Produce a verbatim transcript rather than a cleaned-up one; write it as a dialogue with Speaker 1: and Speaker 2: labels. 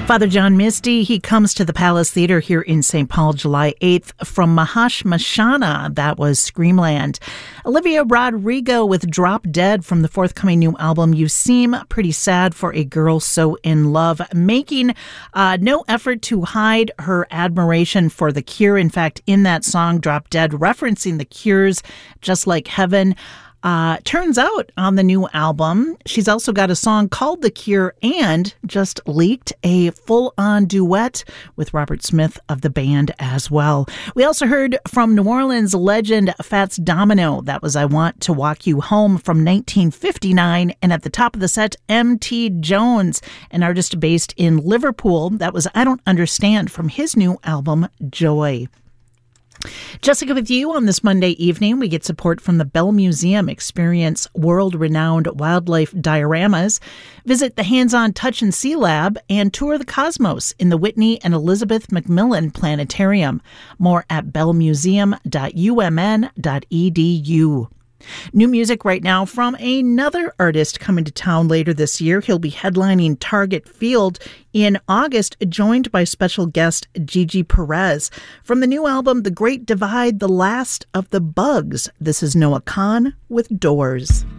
Speaker 1: Father John Misty, he comes to the Palace Theatre here in Saint Paul July eighth from Mahash Mashana. That was Screamland. Olivia Rodrigo with Drop Dead from the forthcoming new album, You Seem Pretty Sad for a Girl So in Love, making uh, no effort to hide her admiration for The Cure. In fact, in that song, Drop Dead, referencing The Cure's Just Like Heaven. Uh, turns out on the new album, she's also got a song called The Cure and just leaked a full-on duet with Robert Smith of the band as well. We also heard from New Orleans legend Fats Domino. That was I Want to Walk You Home from nineteen fifty-nine. And at the top of the set, M T Jones, an artist based in Liverpool. That was I Don't Understand from his new album, Joy. Jessica with you on this Monday evening. We get support from the Bell Museum. Experience world-renowned wildlife dioramas. Visit the Hands-On Touch and See Lab and tour the cosmos in the Whitney and Elizabeth Macmillan Planetarium. More at bell museum dot u m n dot e d u. New music right now from another artist coming to town later this year. He'll be headlining Target Field in August, joined by special guest Gigi Perez. From the new album, The Great Divide, The Last of the Bugs, this is Noah Kahan with Doors.